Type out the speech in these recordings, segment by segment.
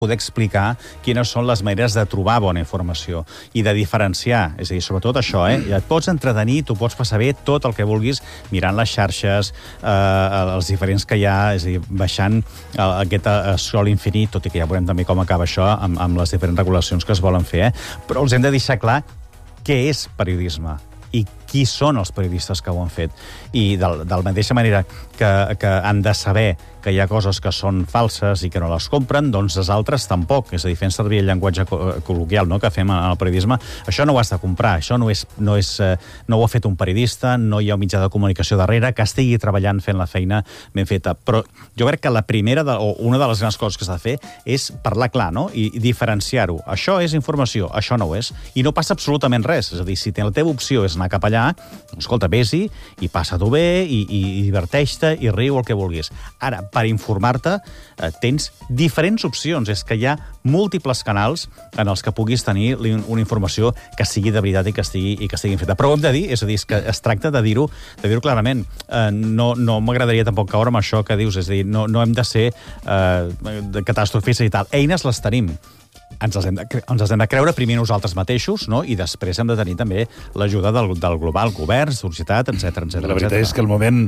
poder explicar quines són les maneres de trobar bona informació i de diferenciar. És a dir, sobretot això, ja et pots entretenir, tu pots passar bé tot el que vulguis mirant les xarxes, els diferents que hi ha, és a dir, baixant aquest scroll infinit, tot i que ja veurem també com acaba això amb les diferents regulacions que es volen fer, però els hem de deixar clar què és periodisme i qui són els periodistes que ho han fet. I de la mateixa manera que han de saber que hi ha coses que són falses i que no les compren, doncs les altres tampoc. És a dir, fent servir el llenguatge col·loquial que fem en el periodisme, això no ho has de comprar, això no ho ha fet un periodista, no hi ha un mitjà de comunicació darrere que estigui treballant fent la feina ben feta. Però jo crec que la primera, o una de les grans coses que s'ha de fer és parlar clar, i diferenciar-ho. Això és informació, això no ho és. I no passa absolutament res. És a dir, si la teva opció és anar cap allà, escolta, vés-hi i passa-t'ho bé i diverteix-te i riu el que vulguis. Ara, per informar-te, tens diferents opcions. És que hi ha múltiples canals en els que puguis tenir una informació que sigui de veritat i que estigui feta. Però ho hem de dir, és a dir, que es tracta de dir-ho clarament. No m'agradaria tampoc caure amb això que dius, és a dir, no hem de ser catastrofistes i tal. Eines les tenim. Ens les hem de creure primer nosaltres mateixos, i després hem de tenir també l'ajuda del global, governs, societat, etc. La veritat és que el moment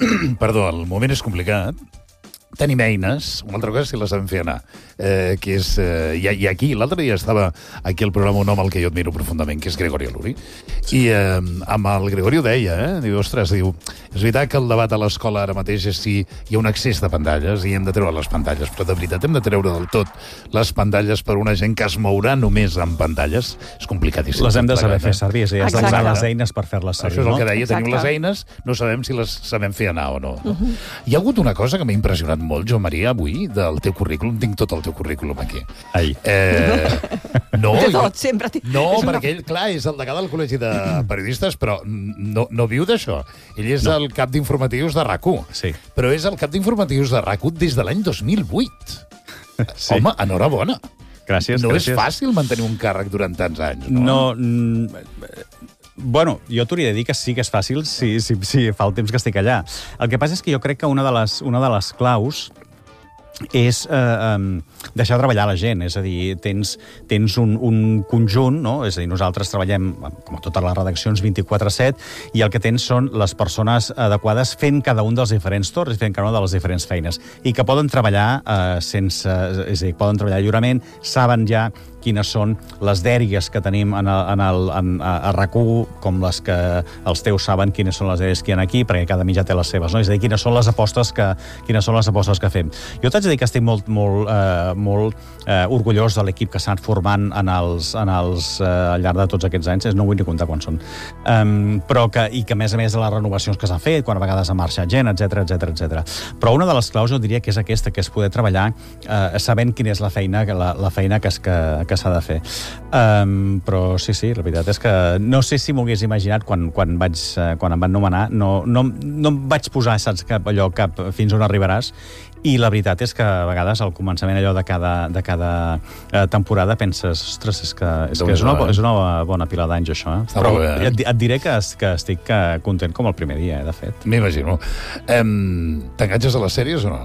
és complicat. Tenim eines, una altra cosa si les sabem fer anar, que és... I aquí, l'altre dia estava aquí al programa un home al que jo admiro profundament, que és Gregorio Luri, i amb el Gregorio deia, diu, ostres, és veritat que el debat a l'escola ara mateix és si hi ha un excés de pantalles i hem de treure les pantalles, però de veritat hem de treure del tot les pantalles per una gent que es mourà només amb pantalles. És complicadíssim. Les hem de saber fer servir, és a dir, has de donar les eines per fer-les servir. Això és el que deia, tenim les eines, no sabem si les sabem fer anar o no. Hi ha hagut una cosa que m'ha impressionat molt, Jo Maria, avui, del teu currículum. Tinc tot el teu currículum aquí. Ai. No, tot, sempre. Perquè ell, clar, és el degà del Col·legi de Periodistes, però no viu d'això. Ell és el cap d'informatius de RAC1. Sí. Però és el cap d'informatius de RAC1 des de l'any 2008. Sí. Home, enhorabona. Gràcies. No és fàcil mantenir un càrrec durant tants anys, no? Bueno, jo t'hauria de dir que sí que és fàcil si fa el temps que estic allà. El que passa és que jo crec que una de les claus és deixar treballar la gent, és a dir, tens un conjunt, és a dir, nosaltres treballem, com a totes les redaccions, 24/7, i el que tens són les persones adequades fent cada un dels diferents torns, fent cada una de les diferents feines, i que poden treballar és a dir, poden treballar lliurement, saben ja quines són les dèries que tenim a RAC1, com les que els teus saben quines són les dèries que hi ha aquí, perquè cada mitjà té les seves, és a dir, quines són les apostes que fem. Jo t'haig de dir que estic molt orgullós de l'equip que s'ha anat formant al llarg de tots aquests anys, no vull ni comptar quants són, i que a més de les renovacions que s'han fet, quan a vegades ha marxat gent, etc. Però una de les claus jo diria que és aquesta, que és poder treballar sabent quina és la feina que s'ha de fer. Però sí, la veritat és que no sé si m'ho hagués imaginat quan em van nomenar, no em vaig posar, saps, cap fins on arribaràs, i la veritat és que a vegades al començament allò de cada temporada penses, ostres, és que és una bona pila d'anys això, però et diré que estic content com el primer dia, de fet. M'imagino. T'enganxes a les sèries o no?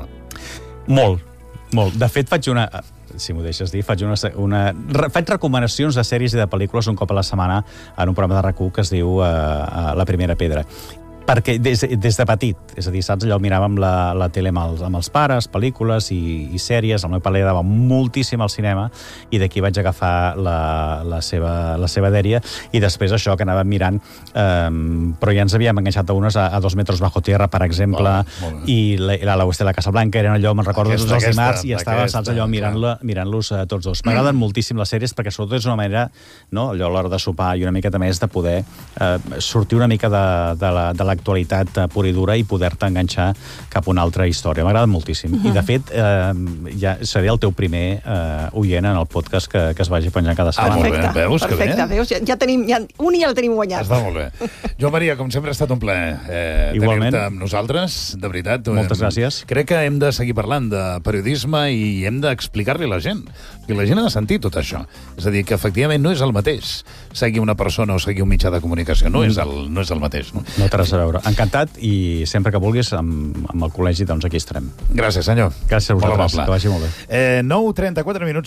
Molt. De fet, si m'ho deixes dir, faig recomanacions de sèries i de pel·lícules un cop a la setmana en un programa de RAC1 que es diu La Primera Pedra. Perquè des de petit, és a dir, saps, allò miràvem la tele amb els pares, pel·lícules i sèries, el meu pare li agradava moltíssim al cinema, i d'aquí vaig agafar la seva dèria, i després això que anàvem mirant, però ja ens havíem enganxat a unes a 2 metros bajo tierra, per exemple, i la Oeste de la Casa Blanca, eren allò, me'n recordo tots els dimarts, i estava, saps, allò, mirant-los tots dos. M'agraden moltíssim les sèries, perquè sobretot és una manera, allò a l'hora de sopar i una miqueta més de poder sortir una mica de l'actualitat pura i dura i poder-te enganxar cap a una altra història. M'agrada moltíssim. I, de fet, ja seré el teu primer oient en el podcast que es vagi penjant cada setmana. Molt bé, veus que bé? Perfecte, veus? Un ja el tenim guanyat. Està molt bé. Jo, Maria, com sempre ha estat un plaer tenir-te amb nosaltres, de veritat. Moltes gràcies. Crec que hem de seguir parlant de periodisme i hem d'explicar-li a la gent. I la gent ha de sentir tot això. És a dir, que efectivament no és el mateix seguir una persona o seguir un mitjà de comunicació. No és el mateix. No té res a veure. veure. Encantat, i sempre que vulguis, amb el col·legi, doncs aquí estarem. Gràcies, senyor. Gràcies a vosaltres, Molt amable. que vagi molt bé. 9:34 minuts.